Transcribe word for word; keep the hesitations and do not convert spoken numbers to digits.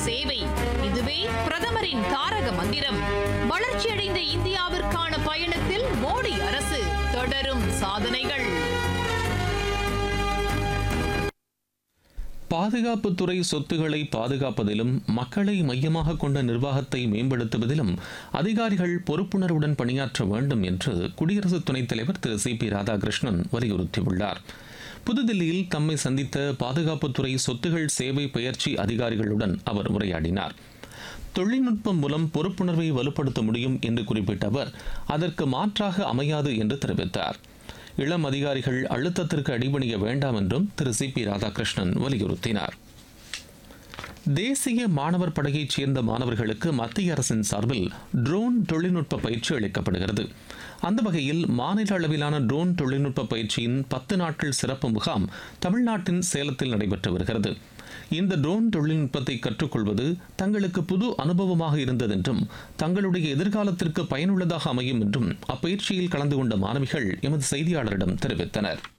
சேவை, இதுவே பிரதமரின் தாரக மந்திரம். வளர்ச்சியடைந்த இந்தியாவிற்கான பயணத்தில் மோடி அரசு தொடரும் சாதனைகள். பாதுகாப்புத்துறை சொத்துக்களை பாதுகாப்பதிலும் மக்களை மையமாக கொண்ட நிர்வாகத்தை மேம்படுத்துவதிலும் அதிகாரிகள் பொறுப்புணர்வுடன் பணியாற்ற வேண்டும் என்று குடியரசு துணைத் தலைவர் திரு சி பி ராதாகிருஷ்ணன் வலியுறுத்தியுள்ளார். புதுதில்லியில் தம்மை சந்தித்த பாதுகாப்புத்துறை சொத்துகள் சேவை பயிற்சி அதிகாரிகளுடன் அவர் உரையாடினார். தொழில்நுட்பம் மூலம் பொறுப்புணர்வை வலுப்படுத்த முடியும் என்று குறிப்பிட்ட அவர் அதற்கு மாற்றாக அமையாது என்று தெரிவித்தார். இளம் அதிகாரிகள் அழுத்தத்திற்கு அடிபணிய வேண்டாம் என்றும் திரு சி பி ராதாகிருஷ்ணன் வலியுறுத்தினார். தேசிய மாணவர் படையைச் சேர்ந்த மாணவர்களுக்கு மத்திய அரசின் சார்பில் ட்ரோன் தொழில்நுட்ப பயிற்சி அளிக்கப்படுகிறது. அந்த வகையில் மாநில அளவிலான ட்ரோன் தொழில்நுட்ப பயிற்சியின் பத்து நாட்கள் சிறப்பு முகாம் தமிழ்நாட்டின் சேலத்தில் நடைபெற்று வருகிறது. இந்த ட்ரோன் தொழில்நுட்பத்தை கற்றுக்கொள்வது தங்களுக்கு புது அனுபவமாக இருந்ததென்றும் தங்களுடைய எதிர்காலத்திற்கு பயனுள்ளதாக அமையும் என்றும் அப்பயிற்சியில் கலந்து கொண்ட மாணவிகள் எமது செய்தியாளரிடம் தெரிவித்தனர்.